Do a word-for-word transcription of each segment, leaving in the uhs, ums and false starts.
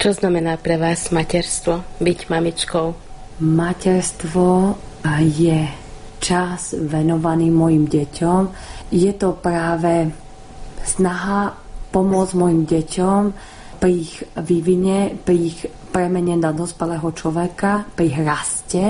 Čo znamená pre vás materstvo, byť mamičkou? Materstvo je čas venovaný mojim deťom. Je to práve snaha pomôcť mojim deťom pri ich vývine, pri ich premene na dospelého človeka, pri ich raste,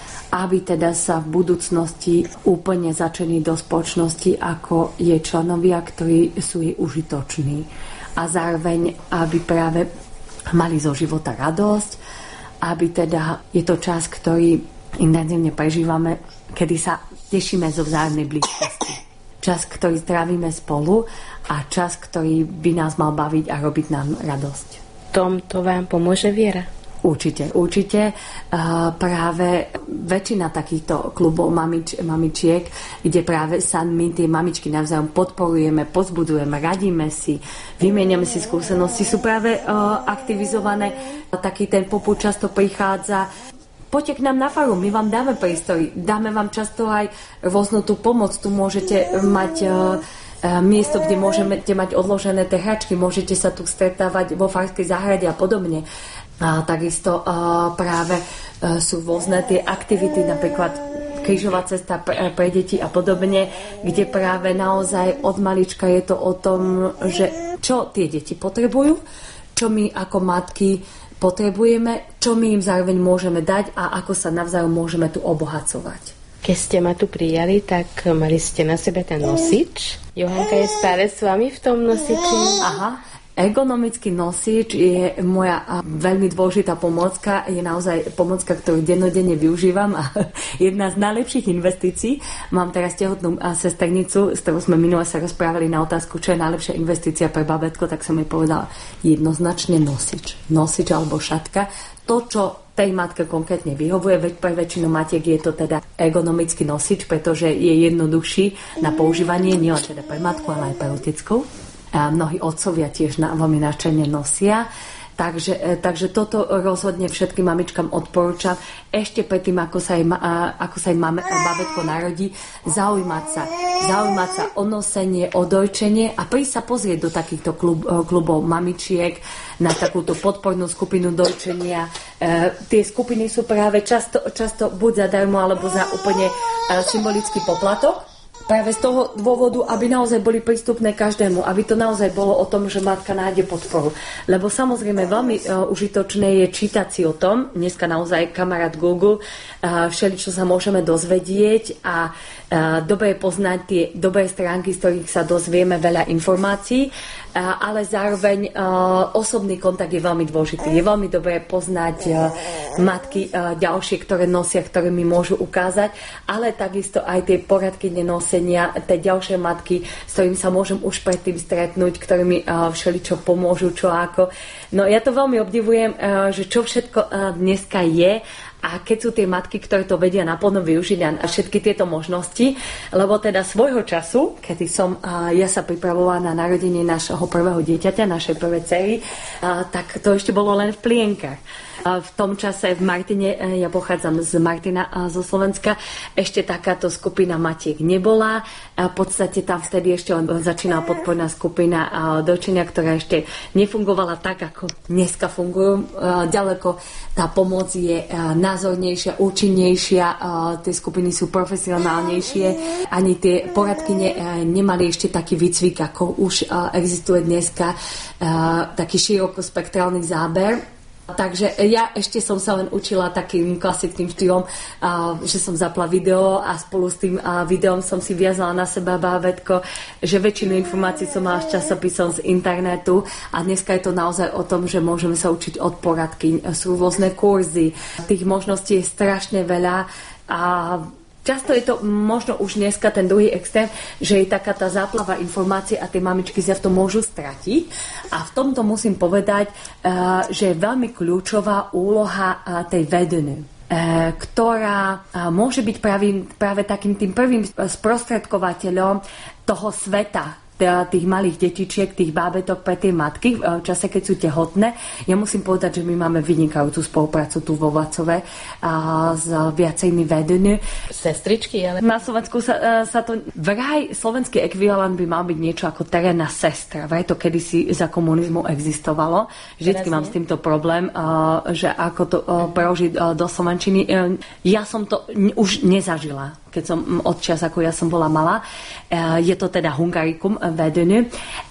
aby teda sa v budúcnosti úplne začali do spoločnosti ako jej členovia, ktorí sú jej užitoční. A zároveň, aby práve mali zo života radosť, aby teda je to čas, ktorý intenzívne prežívame, kedy sa tešíme zo vzájomnej blízkosti. Čas, ktorý trávime spolu a čas, ktorý by nás mal baviť a robiť nám radosť. Tomto vám pomôže viera? Určite, určite. Uh, práve väčšina takýchto klubov mamič, mamičiek, kde práve sa my tie mamičky navzájom podporujeme, pozbudujeme, radíme si, vymeniame si skúsenosti, sú práve uh, aktivizované. Taký ten popud často prichádza. Poďte k nám na faru, my vám dáme priestory, dáme vám často aj rôznu tú pomoc. Tu môžete mať uh, miesto, kde môžete mať odložené tie hračky, môžete sa tu stretávať vo farskej záhrade a podobne. A takisto a práve a sú rôzne tie aktivity, napríklad krížová cesta pre, pre deti a podobne, kde práve naozaj od malička je to o tom, že čo tie deti potrebujú, čo my ako matky potrebujeme, čo my im zároveň môžeme dať a ako sa navzájom môžeme tu obohacovať. Keď ste ma tu prijali, tak mali ste na sebe ten nosič. Johanka je stále s vami v tom nosiči? Aha. Ergonomický nosič je moja veľmi dôležitá pomôcka, je naozaj pomôcka, ktorú dennodenne využívam a jedna z najlepších investícií. Mám teraz tehotnú sesternicu, s ktorou sme minule sa rozprávali na otázku, čo je najlepšia investícia pre babetko, tak som jej povedala jednoznačne nosič. Nosič alebo šatka. To, čo tej matke konkrétne vyhovuje, veď pre väčšinu matiek je to teda ergonomický nosič, pretože je jednoduchší na používanie, nie len teda pre matku, ale aj pre otecku. A mnohí otcovia tiež na, veľmi náčene nosia. Takže, takže toto rozhodne všetkým mamičkám odporúčam. Ešte predtým, ako sa im, ako sa im máme, babetko narodí, zaujímať sa. Zaujímať sa o nosenie, o dojčenie a prísť sa pozrieť do takýchto klub, klubov mamičiek na takúto podpornú skupinu dojčenia. E, tie skupiny sú práve často, často buď zadarmo, alebo za úplne e, symbolický poplatok. Práve z toho dôvodu, aby naozaj boli prístupné každému, aby to naozaj bolo o tom, že matka nájde podporu. Lebo samozrejme veľmi uh, užitočné je čítať si o tom, dneska naozaj kamarát Google, uh, všeličo sa môžeme dozvedieť a uh, dobre poznať tie dobré stránky, z ktorých sa dozvieme veľa informácií, uh, ale zároveň uh, osobný kontakt je veľmi dôležitý. Je veľmi dobré poznať uh, matky uh, ďalšie, ktoré nosia, ktoré mi môžu ukázať, ale takisto aj tie poradky nenosia tie ďalšie matky, s ktorými sa môžem už predtým stretnúť, ktoré mi uh, všeličo pomôžu, čo ako. No ja to veľmi obdivujem, uh, že čo všetko uh, dneska je a keď sú tie matky, ktoré to vedia naplno využiť a všetky tieto možnosti, lebo teda svojho času, kedy som uh, ja sa pripravovala na narodenie našeho prvého dieťaťa, našej prvej dcery, uh, tak to ešte bolo len v plienkach. V tom čase v Martine, ja pochádzam z Martina zo Slovenska, ešte takáto skupina matiek nebola. V podstate tam vtedy ešte len začínala podporná skupina dojčenia, ktorá ešte nefungovala tak, ako dneska fungujú. Ďaleko tá pomoc je názornejšia, účinnejšia, tie skupiny sú profesionálnejšie, ani tie poradkyne nemali ešte taký výcvik, ako už existuje dneska, taký širokospektrálny záber. Takže ja ešte som sa len učila takým klasickým štýlom, že som zapla video a spolu s tým videom som si viazala na seba bábätko, že väčšinu informácií som mala z časopisov z internetu a dneska je to naozaj o tom, že môžeme sa učiť od poradky. Sú rôzne kurzy, tých možností je strašne veľa a často je to možno už dneska ten druhý extrém, že je taká tá záplava informácií a tie mamičky sa v tom môžu stratiť. A v tomto musím povedať, že je veľmi kľúčová úloha tej vedeny, ktorá môže byť práve, práve takým tým prvým sprostredkovateľom toho sveta, tých malých detičiek, tých bábetok pre tie matky v čase, keď sú tehotné. Ja musím povedať, že my máme vynikajúcu spoluprácu tu vo Vacove a s viacerými vedení. Sestričky, ale... Na Slovensku sa, sa to... Vraj slovenský ekvivalent by mal byť niečo ako terénna sestra. Vraj to kedysi za komunizmu existovalo. Vždycky mám s týmto problém, že ako to preložiť do slovenčiny. Ja som to už nezažila, keď som od čas, ako ja som bola malá. Je to teda Hungarikum vedenie.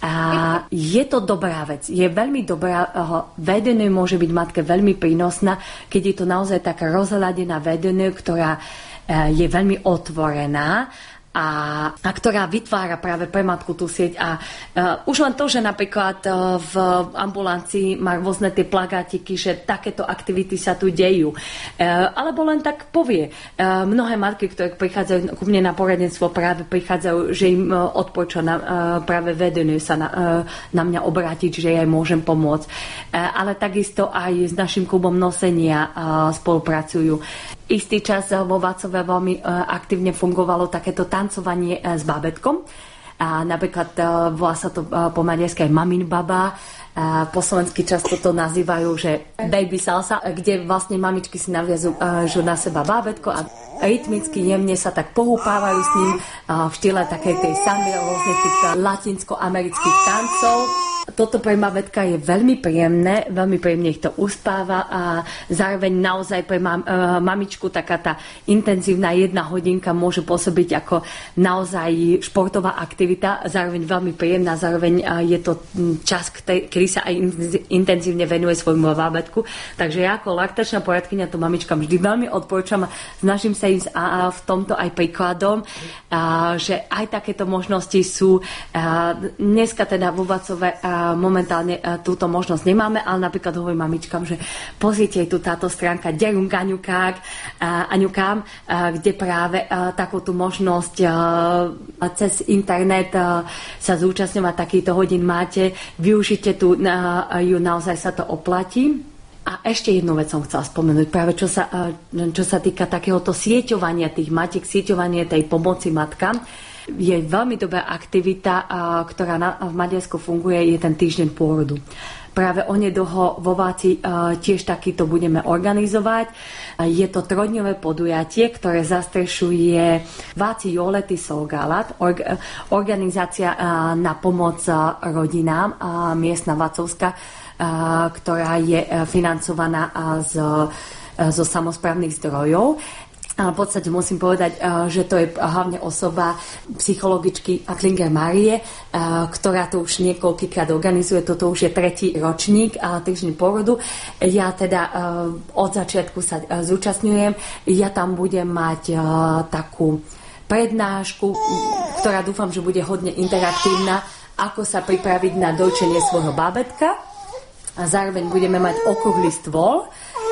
Je to dobrá vec. Je veľmi dobrá. Vedenie môže byť matke veľmi prínosná, keď je to naozaj taká rozhľadená vedenie, ktorá je veľmi otvorená a, a ktorá vytvára práve pre matku tú sieť. A uh, už len to, že napríklad uh, v ambulancii má rôzne tie plagátiky, že takéto aktivity sa tu dejú. Uh, alebo len tak povie. Uh, mnohé matky, ktoré prichádzajú ku mne na poradenstvo, práve prichádzajú, že im uh, odporúča na, uh, práve vedenie sa na, uh, na mňa obrátiť, že ja im môžem pomôcť. Uh, ale takisto aj s našim klubom nosenia uh, spolupracujú. Istý čas vo Vacove veľmi aktívne fungovalo takéto tancovanie s bábätkom. A napríklad volá sa to po maďarskej mamin baba. A po slovensky často to nazývajú, že baby salsa, kde vlastne mamičky si naviazujú na seba bábätko a rytmicky jemne sa tak pohúpávajú s ním v štýle takej tej samby rôznych tých latinsko-amerických tancov. Toto pre bábätka je veľmi príjemné, veľmi príjemne ich to uspáva a zároveň naozaj pre mam, mamičku taká tá intenzívna jedna hodinka môže pôsobiť ako naozaj športová aktivita, zároveň veľmi príjemná, zároveň je to čas, kedy sa aj intenzívne venuje svojmu bábätku. Takže ja ako laktačná poradkyňa to mamičkám vždy veľmi odporúčam a snažím sa im v tomto aj príkladom, že aj takéto možnosti sú. Dneska teda vo Vacove momentálne túto možnosť nemáme, ale napríklad hovorím mamičkám, že pozrite tu táto stránka Derung Aňukák, Aňukám, kde práve takúto možnosť cez internet sa zúčastňovať takýchto hodín máte. Využite tu ju, naozaj sa to oplatí. A ešte jednu vec som chcela spomenúť, práve čo sa, čo sa týka takéhoto sieťovania tých matiek, sieťovania tej pomoci matkám. Je veľmi dobrá aktivita, ktorá na, v Maďarsku funguje, je ten týždeň pôrodu. Práve onedlho vo Váci tiež takýto budeme organizovať. Je to trojdňové podujatie, ktoré zastrešuje Váci Jolety Solgálat, organizácia na pomoc rodinám, miestna Vacovská, ktorá je financovaná z, zo samosprávnych zdrojov. A v podstate musím povedať, že to je hlavne osoba psychologičky Klinger Márie, ktorá to už niekoľkýkrát organizuje. Toto už je tretí ročník týždeň pôrodu. Ja teda od začiatku sa zúčastňujem. Ja tam budem mať takú prednášku, ktorá dúfam, že bude hodne interaktívna, ako sa pripraviť na dojčenie svojho bábätka. A zároveň budeme mať okrúhly stôl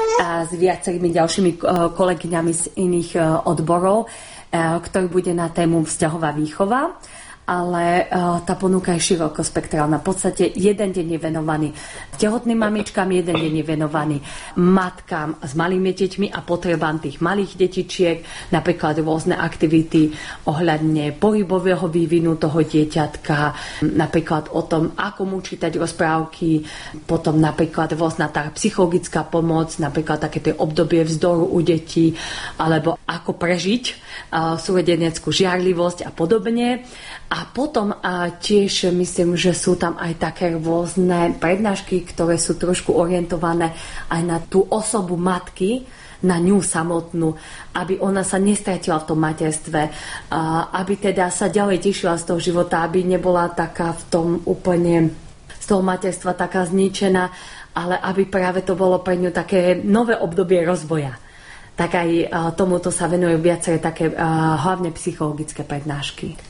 a s viacerými ďalšími kolegyňami z iných odborov, ktorý bude na tému vzťahová výchova. Ale uh, tá ponuka je širokospektrálna. V podstate jeden deň je venovaný tehotným mamičkám, jeden deň je venovaný matkám s malými deťmi a potrebám tých malých detičiek, napríklad rôzne aktivity ohľadne pohybového vývinu toho dieťatka, napríklad o tom, ako mu čítať rozprávky, potom napríklad rôzna tá psychologická pomoc, napríklad také tie obdobie vzdoru u detí, alebo ako prežiť uh, súrodeneckú žiarlivosť a podobne. A potom a tiež myslím, že sú tam aj také rôzne prednášky, ktoré sú trošku orientované aj na tú osobu matky, na ňu samotnú, aby ona sa nestratila v tom materstve, aby teda sa ďalej tešila z toho života, aby nebola taká v tom úplne z toho materstva taká zničená, ale aby práve to bolo pre ňu také nové obdobie rozvoja. Tak aj tomuto sa venujú viaceré také hlavne psychologické prednášky.